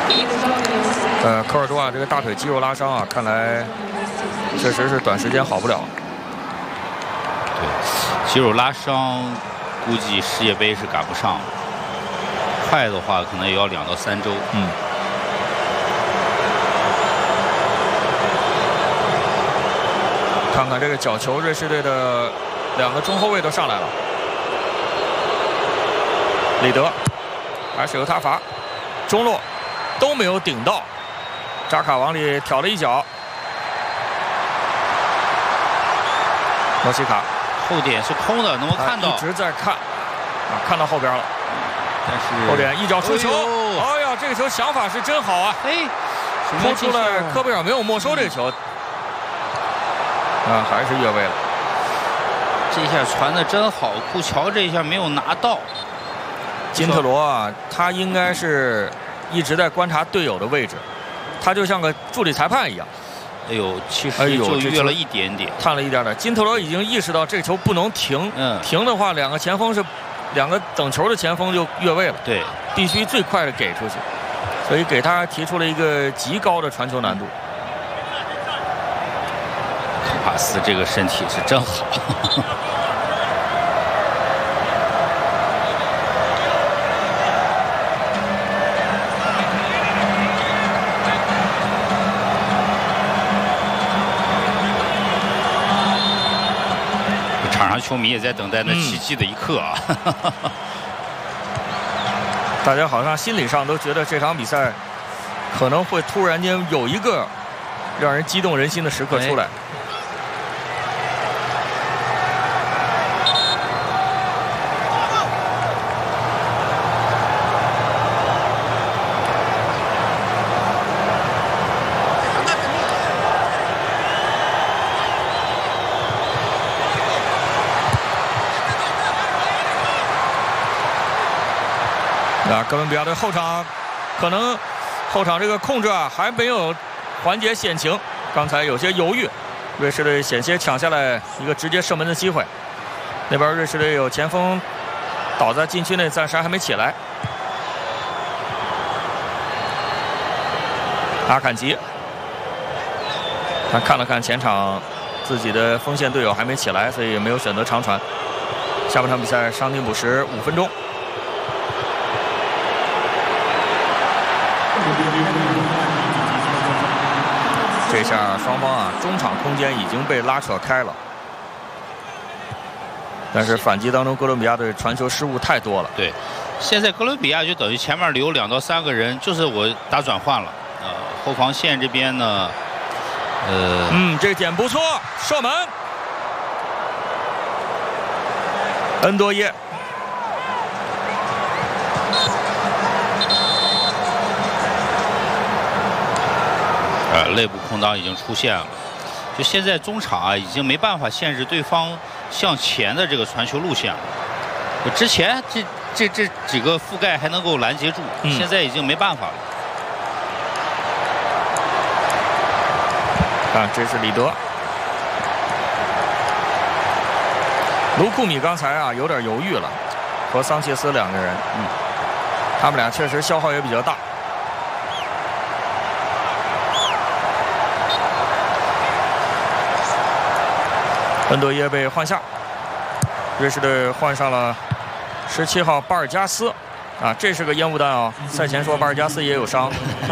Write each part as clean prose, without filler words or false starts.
科尔多瓦这个大腿肌肉拉伤啊，看来确实是短时间好不了。 对，肌肉拉伤，估计世界杯是赶不上了。快的话，可能也要2到3周。 看看这个角球，瑞士队的2个中后卫都上来了。里德还是由他罚，中路都没有顶到，扎卡往里挑了一脚。莫西卡后点是空的，能够看到， 一直在看看到后边了。 但是后点一脚出球，哎呀，这个球想法是真好啊！扑出来，科贝尔没有没收这个球，还是越位了。 这下传的真好，库乔这一下没有拿到。 金特罗啊，他应该是一直在观察队友的位置，他就像个助理裁判一样。 哎呦，其实就越了一点点， 探了一点点。金特罗已经意识到这个球不能停，停的话2个等球的前锋就越位了。 对， 必须最快的给出去，所以给他提出了一个极高的传球难度。 卡帕斯这个身体是真好。场上球迷也在等待那奇迹的一刻啊！ 大家好像心理上都觉得这场比赛可能会突然间有一个让人激动人心的时刻出来。哥伦比亚队后场可能这个控制还没有缓解险情，刚才有些犹豫，瑞士队险些抢下来一个直接射门的机会。那边瑞士队有前锋倒在禁区内，暂时还没起来。阿坎吉，他看了看前场自己的锋线队友还没起来，所以也没有选择长传。下半场比赛伤停补时5分钟。这下双方中场空间已经被拉扯开了，但是反击当中哥伦比亚队传球失误太多了。 对，现在哥伦比亚就等于前面留2到3个人，就是我打转换了。后防线这边呢， 这点不错，射门，恩多耶。 内部空当已经出现了，就现在中场已经没办法限制对方向前的这个传球路线了。之前这几个覆盖还能够拦截住，现在已经没办法了。 这是里德，卢库米刚才有点犹豫了，和桑切斯2个人，他们俩确实消耗也比较大。恩多耶被换下，瑞士队换上了17号巴尔加斯，这是个烟雾弹啊！赛前说巴尔加斯也有伤。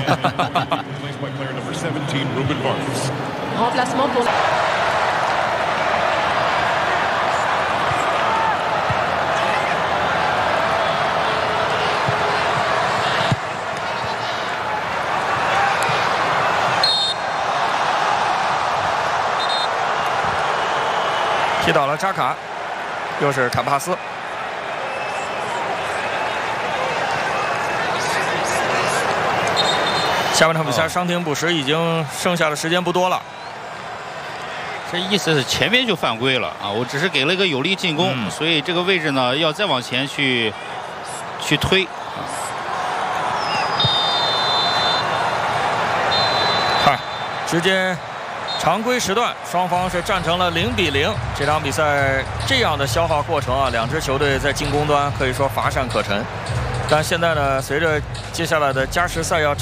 踢倒了扎卡，又是坎帕斯。下半场比赛伤停补时，已经剩下的时间不多了。 这意思是前面就犯规了我只是给了一个有力进攻，所以这个位置呢要再往前去推。 直接常规时段，双方是战成了0比0。这场比赛这样的消耗过程2支球队在进攻端可以说乏善可陈。但现在呢，随着接下来的加时赛要